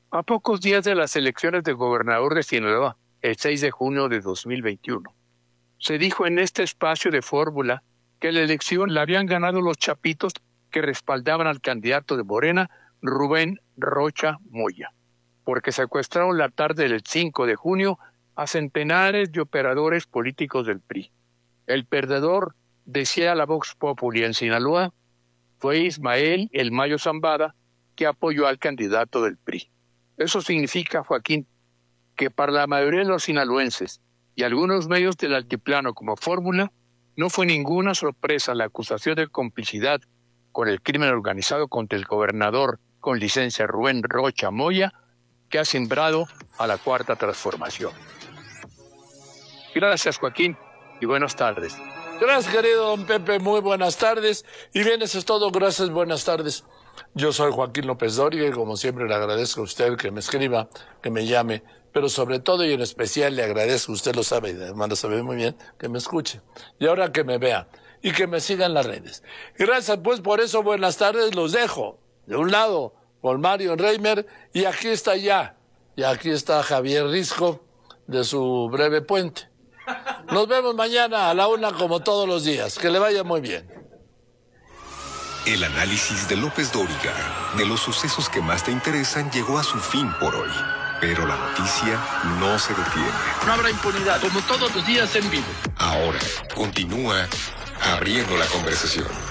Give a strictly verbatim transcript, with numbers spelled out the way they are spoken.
a pocos días de las elecciones de gobernador de Sinaloa, el seis de junio de dos mil veintiuno. Se dijo en este espacio de fórmula que la elección la habían ganado los chapitos que respaldaban al candidato de Morena, Rubén Rocha Moya, porque secuestraron la tarde del cinco de junio a centenares de operadores políticos del P R I. El perdedor, decía la Vox Populi en Sinaloa, fue Ismael El Mayo Zambada, que apoyó al candidato del P R I. Eso significa, Joaquín, que para la mayoría de los sinaloenses y algunos medios del altiplano como Fórmula, no fue ninguna sorpresa la acusación de complicidad con el crimen organizado contra el gobernador con licencia Rubén Rocha Moya, que ha sembrado a la Cuarta Transformación. Gracias, Joaquín, y buenas tardes. Gracias, querido don Pepe, muy buenas tardes. Y bien, eso es todo, gracias, buenas tardes. Yo soy Joaquín López Dóriga y como siempre le agradezco a usted que me escriba, que me llame, pero sobre todo y en especial le agradezco, usted lo sabe, y además lo sabe muy bien, que me escuche. Y ahora que me vea y que me siga en las redes. Gracias, pues, por eso, buenas tardes, los dejo. De un lado, con Mario Reimer, y aquí está ya, y aquí está Javier Risco, de su breve puente. Nos vemos mañana a la una como todos los días. Que le vaya muy bien. El análisis de López Dóriga de los sucesos que más te interesan llegó a su fin por hoy. Pero la noticia no se detiene. No habrá impunidad, como todos los días en vivo. Ahora continúa abriendo la conversación.